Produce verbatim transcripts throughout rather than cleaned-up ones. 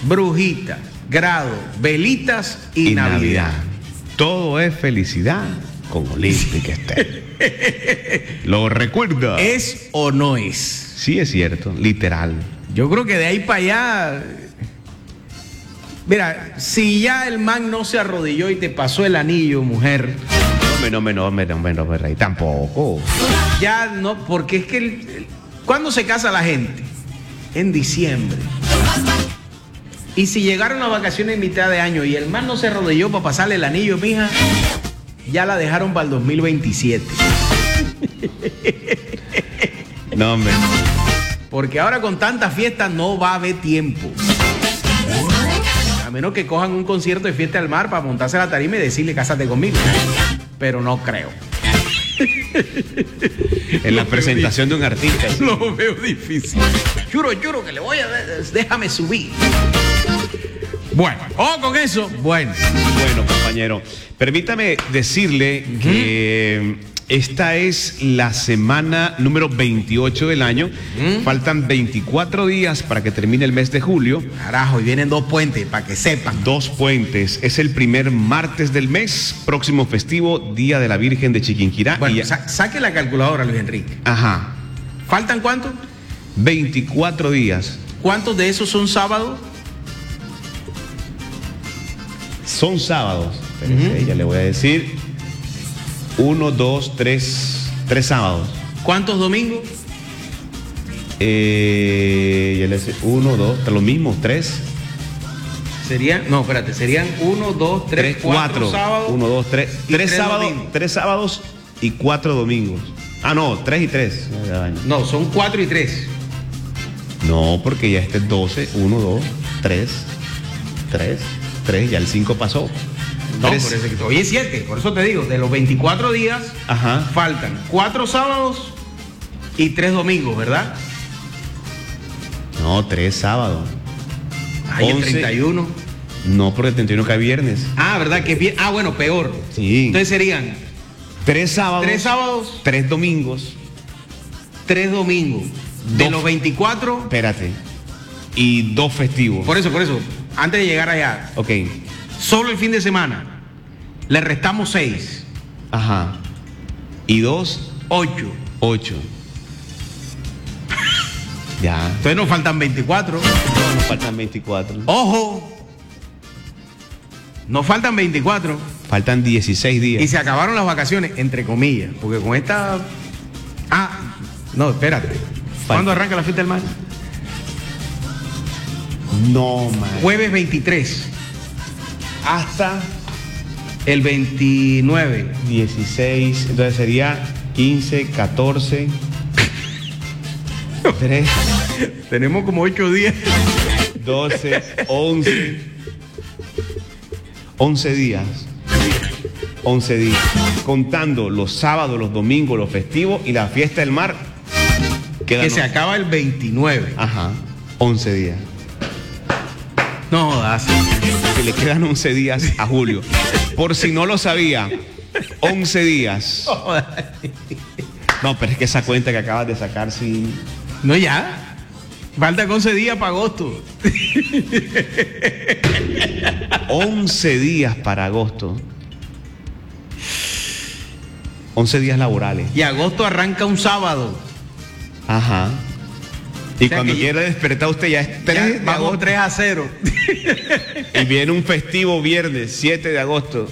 brujita, grado, velitas y, y Navidad. Navidad. Todo es felicidad con Olympic Style. ¿Lo recuerda? ¿Es o no es? Sí, es cierto, literal. Yo creo que de ahí para allá. Mira, si ya el man no se arrodilló y te pasó el anillo, mujer. No, me, no, me, no, me, no, me, no, tampoco. Ya no, porque es que. El, el, ¿cuándo se casa la gente? En diciembre. Y si llegaron las vacaciones en mitad de año y el man no se arrodilló para pasarle el anillo, mija, ya la dejaron para el dos mil veintisiete. No, hombre. Porque ahora con tantas fiestas no va a haber tiempo. A menos que cojan un concierto de Fiesta del Mar para montarse a la tarima y decirle cásate conmigo. Pero no creo. En la presentación de un artista. Sí. Lo veo difícil. Juro, juro que le voy a... Déjame subir. Bueno, oh, con eso, bueno. Bueno, compañero, permítame decirle uh-huh. que esta es la semana número veintiocho del año. Uh-huh. Faltan veinticuatro días para que termine el mes de julio. Carajo, y vienen dos puentes, para que sepan. Dos puentes. Es el primer martes del mes, próximo festivo, Día de la Virgen de Chiquinquirá. Bueno, y ya... sa- saque la calculadora, Luis Enrique. Ajá. ¿Faltan cuántos? veinticuatro días. ¿Cuántos de esos son sábados? Son sábados. Espérense, uh-huh. ya le voy a decir. Uno, dos, tres. Tres sábados. ¿Cuántos domingos? Eh, ya le decía. Uno, dos, lo mismo, tres. Serían, no, espérate, serían uno, dos, tres, tres cuatro, cuatro sábados. Uno, dos, tres. Tres, tres sábados. domingos. Tres sábados y cuatro domingos. Ah, no, tres y tres. No, son cuatro y tres. No, porque ya este es doce. Uno, dos, tres. Tres. Tres, ya el cinco pasó. No, tres. por eso, hoy es siete, por eso te digo, de los veinticuatro días, ajá, faltan cuatro sábados y tres domingos, ¿verdad? No, tres sábados. Ay, el treinta y uno. No, porque el treinta y uno cae viernes. Ah, ¿verdad? Que es bien. Ah, bueno, peor. Sí. Entonces serían tres sábados. Tres sábados. Tres domingos. Tres domingos. De dos, los veinticuatro. Espérate. Y dos festivos. Por eso, por eso. Antes de llegar allá. Ok. Solo el fin de semana. Le restamos seis. Ajá. Y dos. Ocho. Ocho. Ya. Entonces nos faltan veinticuatro. No, nos faltan veinticuatro. Ojo. Nos faltan veinticuatro. Faltan dieciséis días. Y se acabaron las vacaciones, entre comillas. Porque con esta... Ah, no, espérate. ¿Cuándo arranca la Fiesta del Mar? No, man. Jueves veintitrés. Hasta el veintinueve. dieciséis. Entonces sería quince, catorce. tres. Tenemos como ocho días. doce, once. once días. once días. Contando los sábados, los domingos, los festivos y la Fiesta del Mar. Que se acaba el veintinueve. Ajá. once días. No jodas. Que le quedan once días a julio. Por si no lo sabía, once días. No, pero es que esa cuenta que acabas de sacar, sí. No, ya. Falta once días para agosto. once días para agosto. once días laborales. Y agosto arranca un sábado. Ajá. Y o sea cuando quiere ya, despertar usted ya es tres ya de vamos agosto. tres a cero. Y viene un festivo viernes, siete de agosto.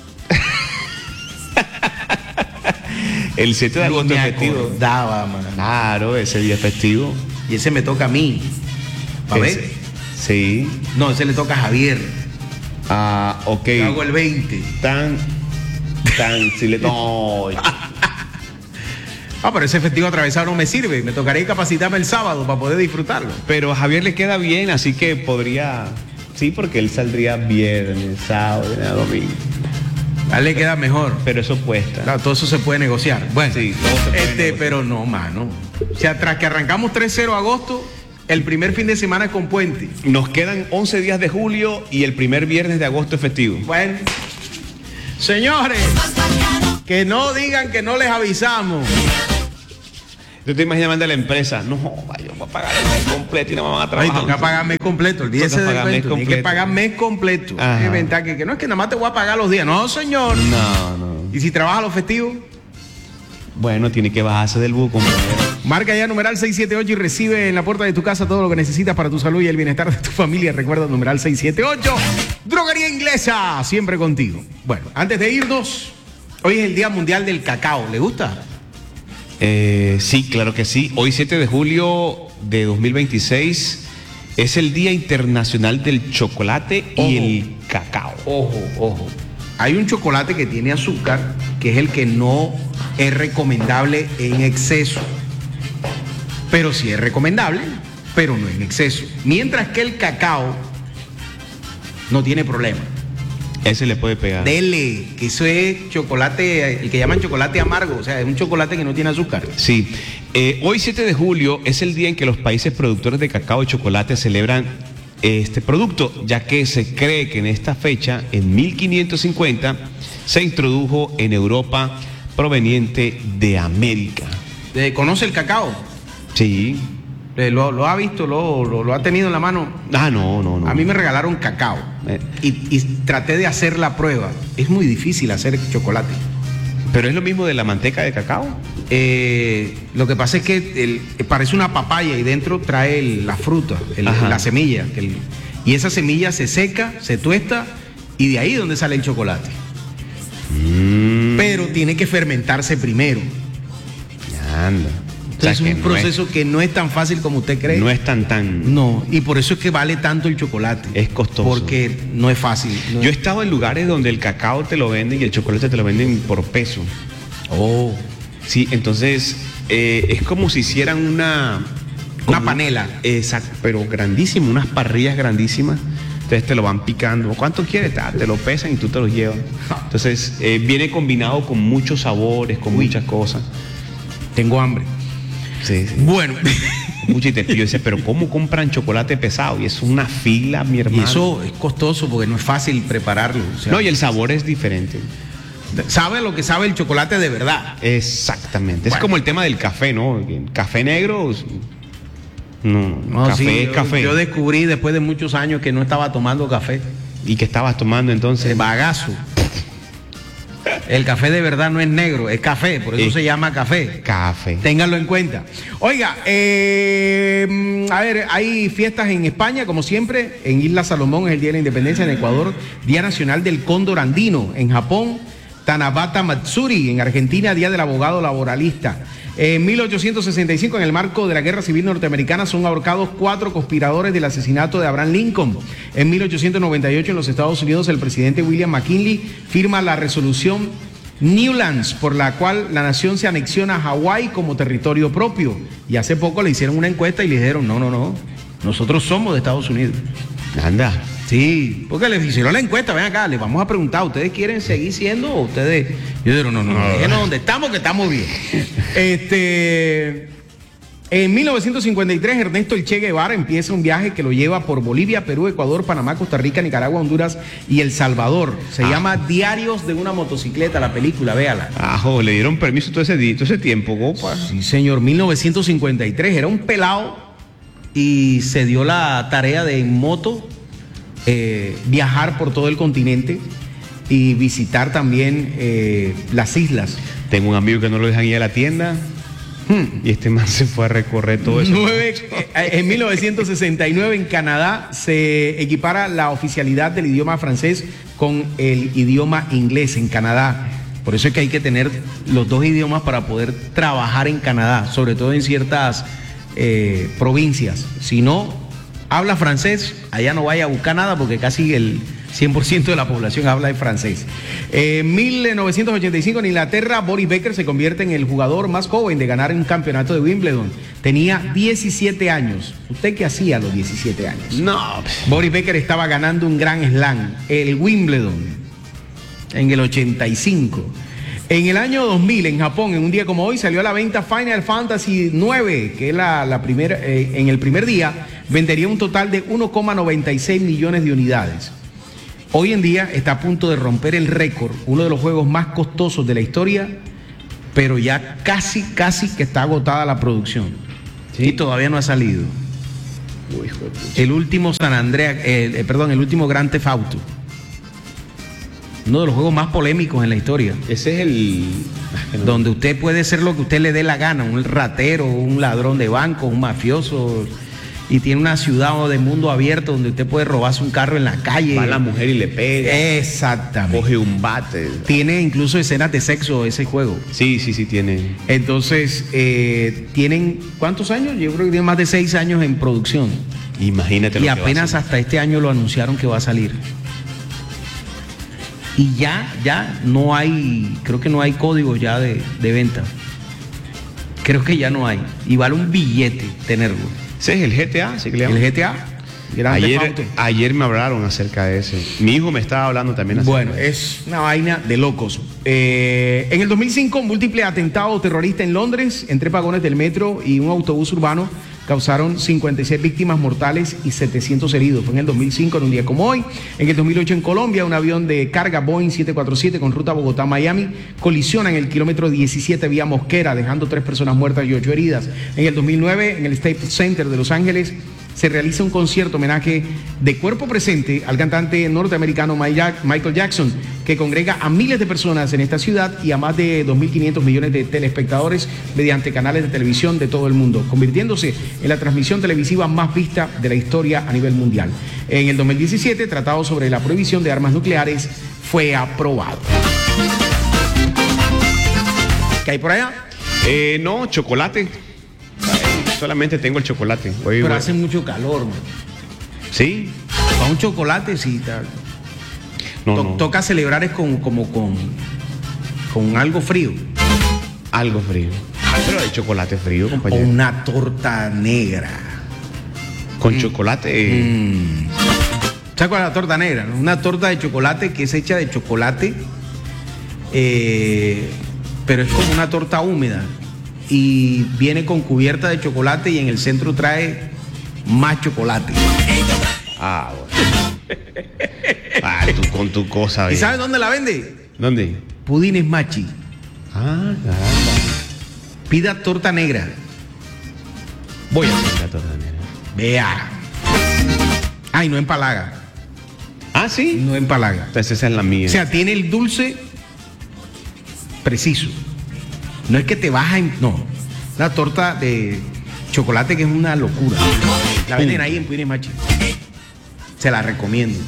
El siete de agosto es festivo. Acordaba, man. Claro, ese día es festivo. Y ese me toca a mí. ¿A ver? Sí. No, ese le toca a Javier. Ah, ok. Yo hago el veinte. Tan, tan, si le... No. Ah, pero ese festivo atravesado no me sirve. Me tocaría capacitarme el sábado para poder disfrutarlo. Pero a Javier le queda bien, así que podría... Sí, porque él saldría viernes, sábado, domingo. A él le queda mejor. Pero eso cuesta. Claro, todo eso se puede negociar. Bueno, sí, todo se puede este, negociar. Pero no, mano. O sea, tras que arrancamos tres cero agosto, el primer fin de semana es con puente. Nos quedan once días de julio y el primer viernes de agosto es festivo. Bueno, señores, que no digan que no les avisamos. Tú te imaginas mandar a la empresa, no, yo voy a pagar el mes completo y no me van a trabajar. Ay, toca pagar mes completo, olvídese del cuento. Tienes que pagar mes completo. Ajá. Es que, que no es que nada más te voy a pagar los días. No, señor. No, no. ¿Y si trabaja los festivos? Bueno, tiene que bajarse del buco. Marca ya numeral seis siete ocho y recibe en la puerta de tu casa todo lo que necesitas para tu salud y el bienestar de tu familia. Recuerda numeral seis siete ocho. Droguería Inglesa, siempre contigo. Bueno, antes de irnos, hoy es el Día Mundial del Cacao. ¿Le gusta? Eh, sí, claro que sí. Hoy siete de julio de dos mil veintiséis es el Día Internacional del Chocolate Ojo. y el Cacao. Ojo, ojo. Hay un chocolate que tiene azúcar, que es el que no es recomendable en exceso. Pero sí es recomendable, pero no en exceso. Mientras que el cacao no tiene problema. Ese le puede pegar. Dele, que eso es chocolate, el que llaman chocolate amargo, o sea, es un chocolate que no tiene azúcar. Sí. Eh, hoy siete de julio es el día en que los países productores de cacao y chocolate celebran este producto, ya que se cree que en esta fecha, en mil quinientos cincuenta, se introdujo en Europa proveniente de América. Eh, ¿Conoce el cacao? Sí. Eh, ¿Lo, lo ha visto? Lo, lo, ¿Lo ha tenido en la mano? Ah, no, no, no. A mí me regalaron cacao Eh. y, y traté de hacer la prueba. Es muy difícil hacer chocolate. Pero es lo mismo de la manteca de cacao. Eh, lo que pasa es que el, parece una papaya y dentro trae el- la fruta, el- Ajá. la semilla. que el- y esa semilla se seca, se tuesta y de ahí es donde sale el chocolate. Mm, Pero tiene que fermentarse primero. anda. O sea, Entonces que es un no proceso que no es tan fácil como usted cree. No es tan tan. No, y por eso es que vale tanto el chocolate. Es costoso. Porque no es fácil. no Yo he es- estado en lugares donde el cacao te lo venden y el chocolate te lo venden por peso. Oh, Sí, entonces eh, es como si hicieran una... una como- panela. Exacto, pero grandísimo, unas parrillas grandísimas. Entonces te lo van picando. ¿Cuánto quieres? Ah, te lo pesan y tú te lo llevas. Entonces eh, viene combinado con muchos sabores, con Uy. muchas cosas. Tengo hambre. Sí, sí. Bueno, Mucho y te- yo decía, pero ¿cómo compran chocolate pesado? Y es una fila, mi y hermano. eso es costoso porque no es fácil prepararlo. o sea, No, y el sabor es diferente. sabe lo que sabe el chocolate de verdad. Exactamente. Es Bueno. como el tema del café, ¿no? El café negro. No, No, café sí, es yo, café. yo descubrí después de muchos años que no estaba tomando café. ¿Y qué estabas tomando entonces? Bagazo. El café de verdad no es negro, es café, por eso Eh. se llama café. Café. Ténganlo en cuenta. Oiga, eh, a ver, hay fiestas en España, como siempre. En Isla Salomón es el Día de la Independencia, en Ecuador, Día Nacional del Cóndor Andino. En Japón, Tanabata Matsuri. En Argentina, Día del Abogado Laboralista. En mil ochocientos sesenta y cinco, en el marco de la Guerra Civil Norteamericana, son ahorcados cuatro conspiradores del asesinato de Abraham Lincoln. En mil ochocientos noventa y ocho, en los Estados Unidos, el presidente William McKinley firma la resolución Newlands, por la cual la nación se anexiona a Hawái como territorio propio. Y hace poco le hicieron una encuesta y le dijeron, no, no, no, nosotros somos de Estados Unidos. Anda. Sí, porque les hicieron la encuesta, ven acá, les vamos a preguntar, ¿ustedes quieren seguir siendo o ustedes? Yo digo, no, no, no, déjenos donde estamos, que estamos bien. Este, en mil novecientos cincuenta y tres, Ernesto El Che Guevara empieza un viaje que lo lleva por Bolivia, Perú, Ecuador, Panamá, Costa Rica, Nicaragua, Honduras y El Salvador. Se Ah. llama Diarios de una motocicleta, la película, véala. Ajo, le dieron permiso todo ese, di- todo ese tiempo, gopa. Sí, señor, mil novecientos cincuenta y tres, era un pelado y se dio la tarea de en moto eh, viajar por todo el continente y visitar también eh, las islas. Tengo un amigo que no lo dejan ir a la tienda Hmm. y este man se fue a recorrer todo eso. Nueve- eh, en mil novecientos sesenta y nueve en Canadá se equipara la oficialidad del idioma francés con el idioma inglés en Canadá. Por eso es que hay que tener los dos idiomas para poder trabajar en Canadá, sobre todo en ciertas eh, provincias. Si no habla francés, allá no vaya a buscar nada porque casi el cien por ciento de la población habla de francés. En mil novecientos ochenta y cinco en Inglaterra, Boris Becker se convierte en el jugador más joven de ganar un campeonato de Wimbledon. Tenía diecisiete años. ¿Usted qué hacía a los diecisiete años? No. Boris Becker estaba ganando un gran slam, el Wimbledon, en el ochenta y cinco. En el año dos mil, en Japón, en un día como hoy, salió a la venta Final Fantasy nueve, que es la, la primera, eh, en el primer día vendería un total de uno coma noventa y seis millones de unidades. Hoy en día está a punto de romper el récord, uno de los juegos más costosos de la historia, pero ya casi, casi que está agotada la producción. ¿Sí? Y todavía no ha salido. Uy, hijo de pucha. El último San Andreas, eh, eh, perdón, el último Grand Theft Auto. Uno de los juegos más polémicos en la historia. Ese es el... ah, que no- Donde usted puede ser lo que usted le dé la gana, un ratero, un ladrón de banco, un mafioso, y tiene una ciudad de mundo abierto donde usted puede robarse un carro en la calle. Va la mujer y le pega. Exactamente. Coge un bate. Tiene incluso escenas de sexo ese juego. Sí, sí, sí, tiene. Entonces, eh, tienen, ¿cuántos años? Yo creo que tienen más de seis años en producción. Imagínate lo Y que va a apenas hacer. hasta este año lo anunciaron que va a salir. Y ya, ya no hay, creo que no hay códigos ya de, de venta. Creo que ya no hay. Y vale un billete tenerlo. Ese es el G T A, sí que le llaman. El G T A. Grand Theft Ayer, Auto. ayer me hablaron acerca de ese. Mi hijo me estaba hablando también acerca Bueno, de es una vaina de locos. Eh, en el dos mil cinco, múltiple atentado terrorista en Londres, en tres vagones del metro y un autobús urbano causaron cincuenta y seis víctimas mortales y setecientos heridos. Fue en el dos mil cinco, en un día como hoy. En el dos mil ocho, en Colombia, un avión de carga Boeing siete cuatro siete con ruta Bogotá-Miami colisiona en el kilómetro diecisiete vía Mosquera, dejando tres personas muertas y ocho heridas. En el dos mil nueve, en el Staples Center de Los Ángeles, se realiza un concierto homenaje de cuerpo presente al cantante norteamericano Michael Jackson, que congrega a miles de personas en esta ciudad y a más de dos mil quinientos millones de telespectadores mediante canales de televisión de todo el mundo, convirtiéndose en la transmisión televisiva más vista de la historia a nivel mundial. En el dos mil diecisiete, tratado sobre la prohibición de armas nucleares fue aprobado. ¿Qué hay por allá? Eh, no, chocolate. Solamente tengo el chocolate. Hoy, Pero voy- hace mucho calor, man. ¿Sí? Para un chocolate, sí. Tal. No, To- no. Toca celebrar es con, como con, con algo frío. Algo frío. Pero hay chocolate frío, O compañero. una torta negra. Con chocolate. eh, Mm. ¿Sabes cuál es la torta negra? no? Una torta de chocolate que es hecha de chocolate, eh, pero es como una torta húmeda. Y viene con cubierta de chocolate y en el centro trae más chocolate. Ah, bueno. Ah, tú con tu cosa. ¿Y eh. sabes dónde la vende? ¿Dónde? Pudines Machi. Ah, caramba. Pida torta negra. Voy a hacer la torta negra. Vea. Ay, no empalaga. Ah, sí. No empalaga. Entonces esa es la mía. O sea, tiene el dulce preciso. No es que te baja en... No. La torta de chocolate que es una locura. La venden ahí en Pudines Machi. Se la recomiendo.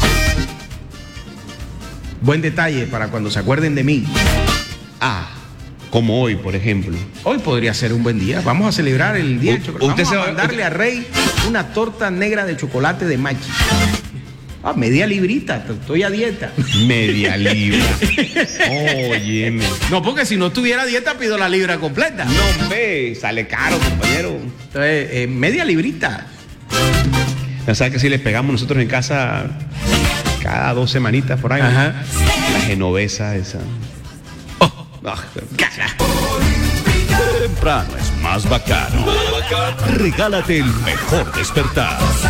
Buen detalle para cuando se acuerden de mí. Ah, como hoy, por ejemplo. Hoy podría ser un buen día. Vamos a celebrar el día del U- chocolate. usted Vamos se a va- mandarle a Rey una torta negra de chocolate de Machi. Ah, media librita. Estoy a dieta. Media libra. Óyeme. No, porque si no estuviera a dieta pido la libra completa. No, hombre, sale caro, compañero. Entonces, eh, media librita. Ya sabes que si les pegamos nosotros en casa cada dos semanitas por ahí. Ajá. La genovesa esa. Oh, Ah, Temprano es más bacano. Regálate el mejor despertar.